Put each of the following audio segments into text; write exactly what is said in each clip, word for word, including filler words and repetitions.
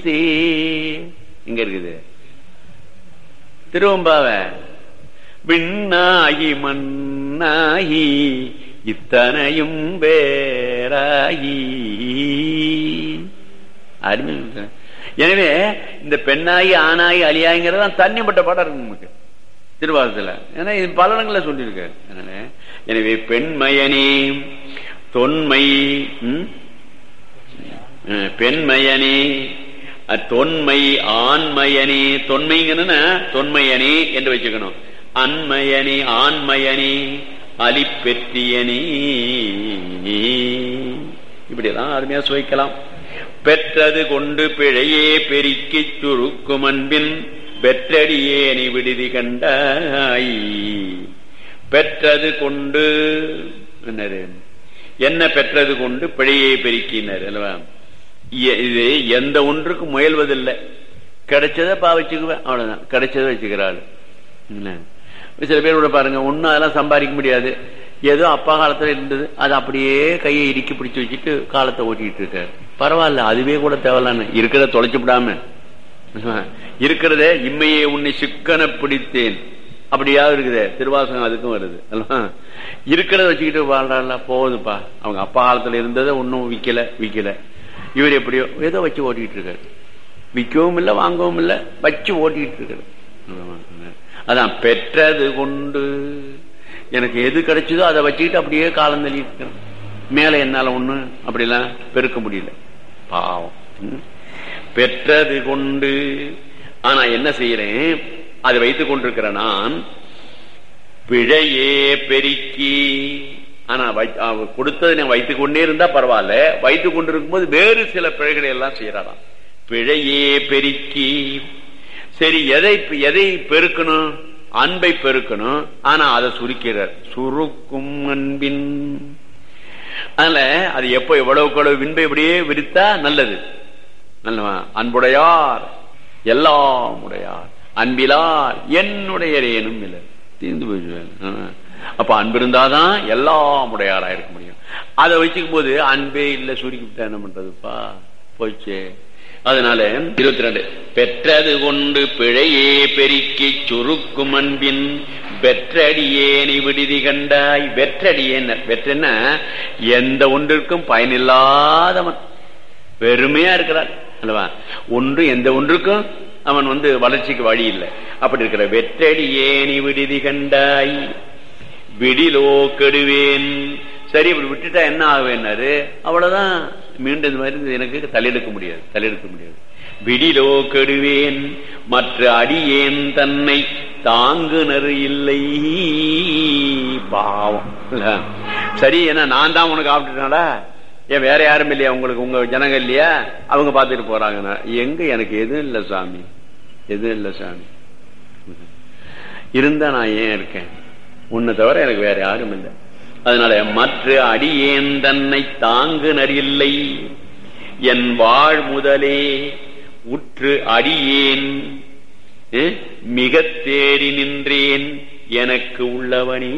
இங்க இருக்குது திருவம்பாவ. விண்ணாகி மண்ணாகி இத்தனையும் வேறாகி அருமை. எனவே இந்த பெண்ணாகி ஆணாகி அழியாங்கிறதான் தண்ணிப்பட்ட பாடம் இருக்கு நமக்கு திருவாசத்துல. ஏன்னா இது பல இடங்கள்ல சொல்லியிருக்கு. எனவே பெண்மயனே தொன்மை, பெண்மயனே தொன்மை ஆண்மயனே, தொன்மைங்கன்னா தொன்மையனே என்று வச்சுக்கணும். அன்மயனே ஆண்மயனே அலிப்பெற்றியனே, இப்படிதான் அருமையா சுவைக்கலாம். பெற்றது கொண்டு பிழையே பெருக்கி சுருக்கும் அன்பின் பெற்றடியேனி விடுதி கண்டாய். பெற்றது கொண்டு என்னது, என்ன பெற்றது கொண்டு பிழையை பெருக்கினார் அல்லவா. இது எந்த ஒன்றுக்கும் முயல்வதில்லை. கிடைச்சதை பா வச்சுக்குவேன், அவ்வளவுதான். கிடைச்சதை வச்சுக்கிறாள். சில பேர் கூட பாருங்க, ஒன்னும் அதெல்லாம் சம்பாதிக்க முடியாது. ஏதோ அப்பா காலத்துல இருந்தது, அது அப்படியே கையை இறுக்கி பிடிச்சு வச்சுட்டு காலத்தை ஓட்டிட்டு இருக்காரு. பரவாயில்ல, அதுவே கூட தேவையில்லான்னு இருக்கிறத தொலைச்சு விடாம இருக்கிறதே. இம்மையே உன்னை சிக்கன பிடித்தேன் அப்படியாவது இருக்குதே திருவாசகம், அதுக்கும் வருது அல்லவா. இருக்கிறத வச்சுக்கிட்டு வாழ்றாள், போகுதுப்பா. அவங்க அப்பா காலத்துல இருந்ததை ஒன்னும் விக்கல விக்கல இவர் எப்படியோ ஏதோ வச்சு ஓட்டிட்டு இருக்காரு. விற்கவும் இல்லை வாங்கவும் இல்லை, வச்சு ஓட்டிட்டு இருக்காரு. அதான் பெற்றது கொண்டு எனக்கு எது கிடைச்சதோ அதை வச்சுக்கிட்டு அப்படியே காலம் தள்ளிட்டு இருக்கிறேன். மேல என்னால ஒண்ணு அப்படிலாம் பெருக்க முடியல, பாவம். பெற்றது கொண்டு ஆனா என்ன செய்யறேன், அதை வைத்துக் கொண்டிருக்கிற நான் பிழையே பெருக்கி. ஆனா கொடுத்தது நான் வைத்துக் கொண்டே இருந்தா பரவாயில்ல, வைத்துக் கொண்டிருக்கும் போது வேறு சில பிழைகளை எல்லாம் செய்யறாராம். பிழையே பெருக்கி. சரி, எதை எதை பெருக்கணும், அன்பை பெருக்கணும். ஆனா அதை சுருக்கிறார், சுருக்கும் அன்பின். அதனால அது எப்போ எவ்வளவுக்கு எவ்வளவு வின்பை இப்படியே விரித்தா நல்லது நல்லவா. அன்புடையார் எல்லாம் உடையார், அன்பிலார் என்னுடைய ஏனும் இல்லை, தீர்ந்து போயிடுவேன். அப்ப அன்பு இருந்தாதான் எல்லாம் உடையாரா இருக்க முடியும். அதை வச்சுக்கும் போது அன்பே இல்லை, சுருக்கிவிட்டா என்ன பண்றதுப்பா, போயிடுச்சு. அதனால இருபத்தி ரெண்டு பெற்றது கொண்டு பிழையே பெருக்கி சுருக்கும் அன்பின் வெற்றடியேனி விடுதி கண்டாய். வெற்றடியேன், வெற்றன்னா எந்த ஒன்றிற்கும் பயனில்லாதவன், வெறுமையா இருக்கிறார் அல்லவா. ஒன்று எந்த ஒன்றுக்கும் அவன் வந்து வளர்ச்சிக்கு வழி இல்லை, அப்படி இருக்கிற வெற்றடியேனி விடுதி கண்டாய். விடிலோ கெடுவேன். சரி, இப்படி விட்டுட்டா என்ன ஆகுவேன்னாரு, அவ்வளவுதான். மீண்டும் இந்த மாதிரி எனக்கு தலையெடுக்க முடியாது, தலையெடுக்க முடியாது. விடிலோ கெடுவேன் மற்ற அடியேன் தன்னை தாங்குனரு இல்லை, பாவம். சரி, ஏன்னா நான் தான் உனக்கு ஆப்பிட்டுனாடா, ஏன் வேற யாரும் இல்லையா உங்களுக்கு, உங்க ஜனங்க இல்லையா, அவங்க பார்த்துட்டு போறாங்க. எங்க எனக்கு எதுவும் இல்லை சாமி, எதுவும் இல்லை சாமி. இருந்தா நான் ஏன் இருக்கேன், உன்னை தவிர எனக்கு வேற யாரும் இல்லை. அதனால மற்ற அடியேன் தன்னை தாங்குனர் இல்லை. என் வாழ் முதலே உற்று அடியேன் மிக தேடி நின்றேன் எனக்கு உள்ளவனே.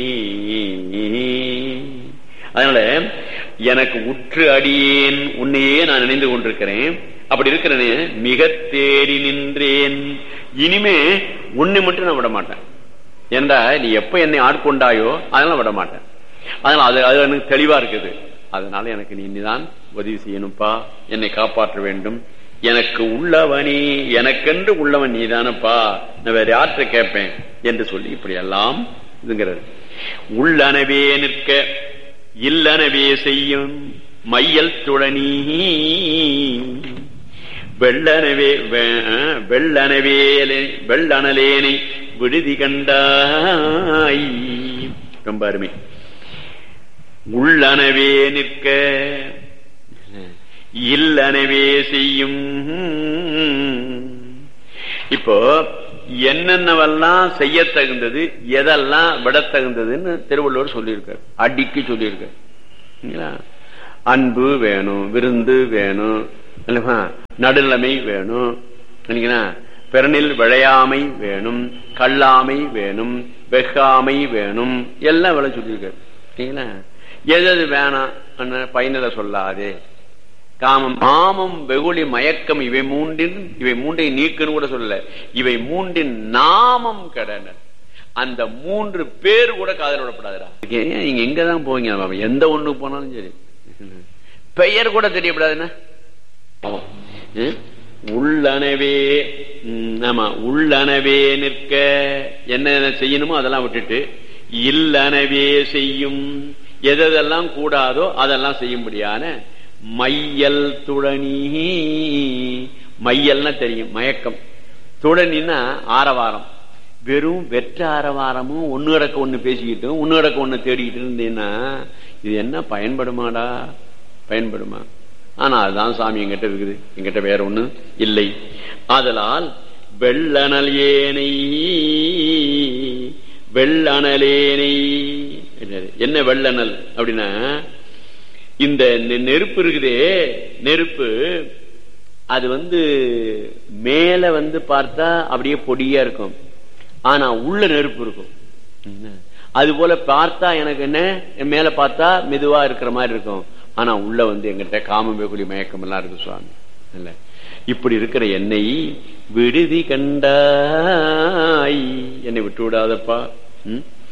அதனால எனக்கு உற்று அடியேன், உன்னையே நான் நினைந்து கொண்டிருக்கிறேன். அப்படி இருக்கிறேனே, மிக தேடி நின்றேன். இனிமே உன்னை மட்டும் நான் விட மாட்டேன். ஏண்டா நீ எப்ப என்னை ஆட்கொண்டாயோ அதெல்லாம் விட மாட்டேன். அதனால அது அது எனக்கு தெளிவா இருக்குது. அதனால எனக்கு நீ இனிதான் உதவி செய்யணும்ப்பா, என்னை காப்பாற்ற வேண்டும். எனக்கு உள்ளவனே, எனக்கென்று உள்ளவன் நீதானப்பா, நான் வேற யாற்ற கேட்பேன் என்று சொல்லி இப்படி எல்லாம் இதுங்கிறது. உள்ளனவே நிற்க இல்லனவே செய்யும் மையல் துழனி வெள்ளனவே வெள்ளனவே வெள்ளனலேனை விடுதி கண்டாய். ரொம்ப அருமை. உள்ளனவே நிற்க இல்லனவே செய்யும். இப்போ என்னென்னவெல்லாம் செய்ய தகுந்தது, எதெல்லாம் விட தகுந்ததுன்னு திருவள்ளுவர் சொல்லியிருக்கார், அடிக்கு சொல்லியிருக்கார். அன்பு வேணும், விருந்து வேணும், நடுநிலைமை வேணும், பிறனில் விளையாமை வேணும், கல்லாமை வேணும், வெகாமை வேணும், எல்லாம் விளை சொல்லியிருக்காரு. எது எது வேணாம் பயனில சொல்லாதே காமம் காமம் வெகுளி மயக்கம் இவை மூன்றின் இவை மூன்றை நீக்குன்னு கூட சொல்லல, இவை மூன்றின் நாமம் கடன. அந்த மூன்று பேர் கூட காதல் விடப்படாதுடா. நீங்க எங்கதான் போவீங்க, எந்த ஒண்ணுக்கு போனாலும் சரி பெயர் கூட தெரியப்படாதுன்னா உள்ளனவே. ஆமா, உள்ளனவே நிற்க என்ன செய்யணுமோ அதெல்லாம் விட்டுட்டு இல்லனவே செய்யும், எதெல்லாம் கூடாதோ அதெல்லாம் செய்யும்படியான மையல் துழனி. மையல்னா தெரியும், மயக்கம். துழனின்னா ஆரவாரம். வெறும் வெற்ற ஆரவாரமும் ஒன்னு இடக்க ஒண்ணு பேசிக்கிட்டும் ஒன்னு இடக்க ஒண்ணு தேடிக்கிட்டு இருந்தீங்கன்னா இது என்ன பயன்படுமாடா? பயன்படுமா? ஆனா அதுதான் சாமி எங்கிட்ட இருக்குது, எங்கிட்ட வேற ஒண்ணு இல்லை. ஆதலால் வெள்ளனல் ஏனை வெள்ளனலேனை. என்ன வெள்ளனல் அப்படின்னா, இந்த நெருப்பு இருக்குதே, நெருப்பு அது வந்து மேல வந்து பார்த்தா அப்படியே பொடியா இருக்கும், ஆனா உள்ள நெருப்பு இருக்கும். அது போல பார்த்தா எனக்கு என்ன, மேல பார்த்தா மெதுவா இருக்கிற மாதிரி இருக்கும், ஆனா உள்ள வந்து எங்கிட்ட காமம் வெகுளி மயக்கம் எல்லாம் இருக்கு சுவாமி. இல்ல, இப்படி இருக்கிற என்னை விடுதி கண்டாய், என்னை விட்டு விடாதப்பா.